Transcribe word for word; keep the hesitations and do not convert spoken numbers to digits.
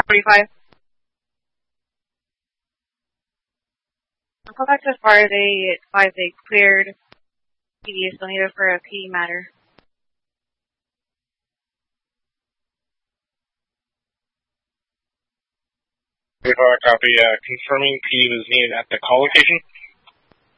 forty-five. I'll go back to five A. five A cleared. P D is still needed for a P D matter. If I copy, uh, confirming P was needed at the call location.